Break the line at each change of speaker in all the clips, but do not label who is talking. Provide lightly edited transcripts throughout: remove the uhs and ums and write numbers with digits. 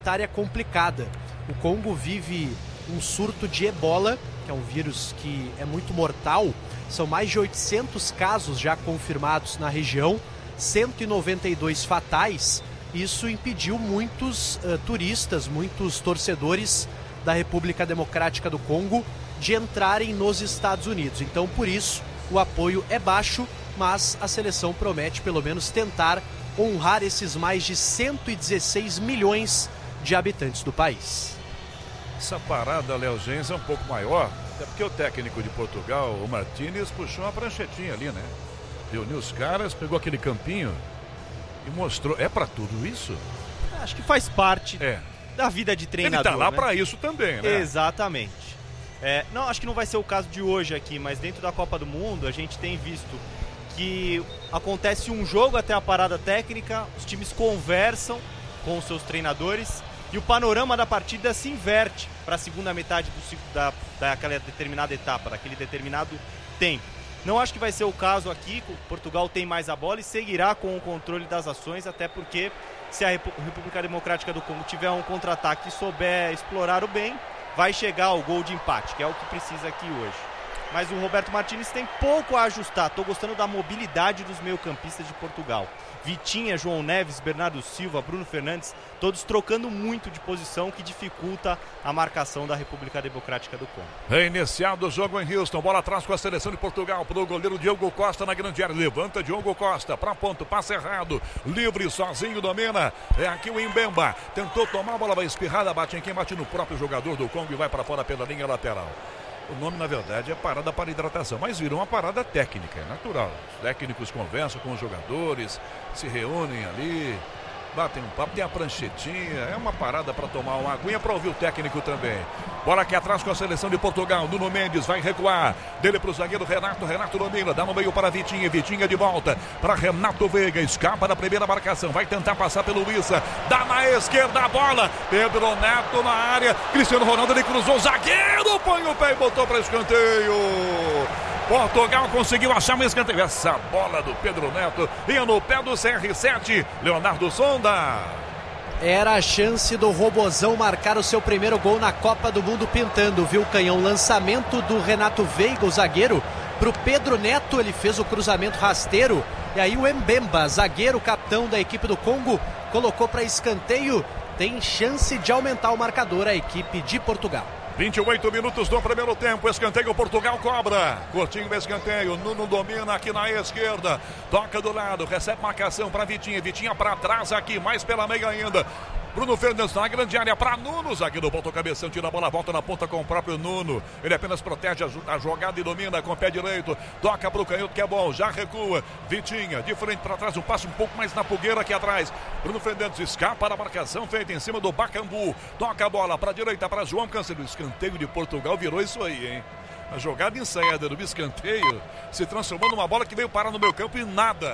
Área complicada. O Congo vive um surto de ebola, que é um vírus que é muito mortal. São mais de 800 casos já confirmados na região, 192 fatais. Isso impediu muitos turistas, muitos torcedores da República Democrática do Congo de entrarem nos Estados Unidos. Então, por isso, o apoio é baixo, mas a seleção promete pelo menos tentar honrar esses mais de 116 milhões de habitantes do país.
Essa parada, Léo Gens, é um pouco maior, até porque o técnico de Portugal, o Martínez, puxou uma pranchetinha ali, né? Reuniu os caras, pegou aquele campinho e mostrou. É pra tudo isso?
Acho que faz parte da vida de treinador.
Ele tá lá,
né?
pra isso também, né?
Exatamente. Não, acho que não vai ser o caso de hoje aqui, mas dentro da Copa do Mundo a gente tem visto que acontece um jogo até a parada técnica, os times conversam com os seus treinadores e o panorama da partida se inverte para a segunda metade daquela determinada etapa, daquele determinado tempo. Não acho que vai ser o caso aqui. Portugal tem mais a bola e seguirá com o controle das ações, até porque se a República Democrática do Congo tiver um contra-ataque e souber explorar o bem, vai chegar ao gol de empate, que é o que precisa aqui hoje. Mas o Roberto Martínez tem pouco a ajustar. Estou gostando da mobilidade dos meio-campistas de Portugal. Vitinha, João Neves, Bernardo Silva, Bruno Fernandes, todos trocando muito de posição, que dificulta a marcação da República Democrática do Congo.
Reiniciado o jogo em Houston, bola atrás com a seleção de Portugal, para o goleiro Diogo Costa na grande área, levanta Diogo Costa, para ponto, passe errado, livre, sozinho, domina, é aqui o Mbemba, tentou tomar a bola, vai espirrada, bate em quem? Bate no próprio jogador do Congo e vai para fora pela linha lateral. O nome, na verdade, é parada para hidratação, mas virou uma parada técnica, é natural. Os técnicos conversam com os jogadores, se reúnem ali, batem um papo, tem a pranchetinha, é uma parada para tomar uma aguinha, para ouvir o técnico também. Bola aqui atrás com a seleção de Portugal, Nuno Mendes vai recuar, dele para o zagueiro Renato domina, dá no meio para Vitinha, Vitinha de volta para Renato Veiga, escapa da primeira marcação, vai tentar passar pelo Issa, dá na esquerda a bola, Pedro Neto na área, Cristiano Ronaldo, ele cruzou, zagueiro, põe o pé e botou para escanteio. Portugal conseguiu achar um escanteio. Essa bola do Pedro Neto ia no pé do CR7, Leonardo Sonda.
Era a chance do Robozão marcar o seu primeiro gol na Copa do Mundo pintando, viu, Canhão? Lançamento do Renato Veiga, o zagueiro, pro Pedro Neto, ele fez o cruzamento rasteiro, e aí o Mbemba, zagueiro, capitão da equipe do Congo, colocou para escanteio. Tem chance de aumentar o marcador a equipe de Portugal.
28 minutos do primeiro tempo, escanteio, Portugal cobra, curtinho o escanteio, Nuno domina aqui na esquerda, toca do lado, recebe marcação para Vitinha, Vitinha para trás aqui, mais pela meia ainda, Bruno Fernandes na grande área para Nuno, zagueiro volta o cabeção, tira a bola, volta na ponta com o próprio Nuno, ele apenas protege a jogada e domina com o pé direito, toca para o canhoto que é bom, já recua, Vitinha de frente para trás, um passo um pouco mais na fogueira aqui atrás, Bruno Fernandes escapa da marcação feita em cima do Bacambu, toca a bola para a direita para João Cancelo, o escanteio de Portugal virou isso aí, hein? A jogada ensaiada do escanteio se transformou numa bola que veio parar no meio campo e nada.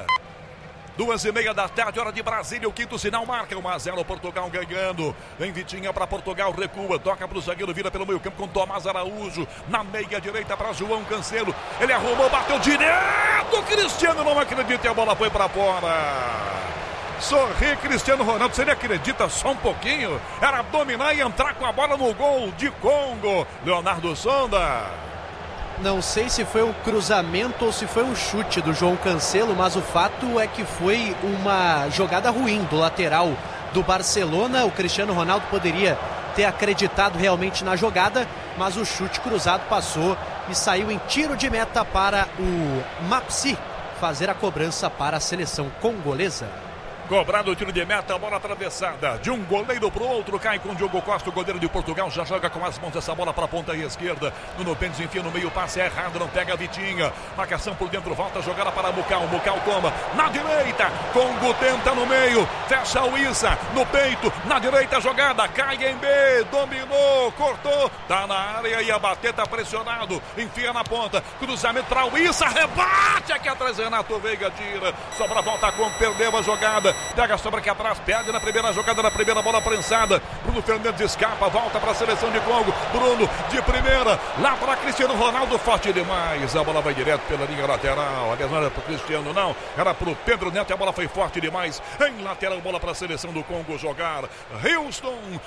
2:30 da tarde, hora de Brasília, o quinto sinal marca 1-0, Portugal ganhando, vem Vitinha para Portugal, recua, toca para o zagueiro, vira pelo meio campo com Tomás Araújo, na meia direita para João Cancelo, ele arrumou, bateu direto, Cristiano não acredita e a bola foi para fora. Sorri Cristiano Ronaldo, você acredita só um pouquinho? Era dominar e entrar com a bola no gol de Congo, Leonardo Sonda.
Não sei se foi um cruzamento ou se foi um chute do João Cancelo, mas o fato é que foi uma jogada ruim do lateral do Barcelona. O Cristiano Ronaldo poderia ter acreditado realmente na jogada, mas o chute cruzado passou e saiu em tiro de meta para o Mapsi fazer a cobrança para a seleção congolesa.
Cobrado o tiro de meta, bola atravessada de um goleiro para o outro, cai com o Diogo Costa, o goleiro de Portugal, já joga com as mãos essa bola para a ponta esquerda, Nuno Mendes enfia no meio, passe errado, não pega a Vitinha, marcação por dentro, volta a jogada para Mucal toma, na direita, Congo tenta no meio, fecha o Issa, no peito, na direita a jogada, cai em B, dominou, cortou, tá na área e a bater, tá pressionado, enfia na ponta, cruzamento para o Issa, rebate aqui atrás, Renato Veiga tira, sobra volta com, perdeu a jogada, pega sobre aqui atrás, perde na primeira jogada, na primeira bola prensada. Bruno Fernandes escapa, volta para a seleção de Congo. Bruno de primeira, lá para Cristiano Ronaldo, forte demais. A bola vai direto pela linha lateral. Aliás, não era para o Cristiano, não, era para o Pedro Neto. A bola foi forte demais. Em lateral, bola para a seleção do Congo jogar. Houston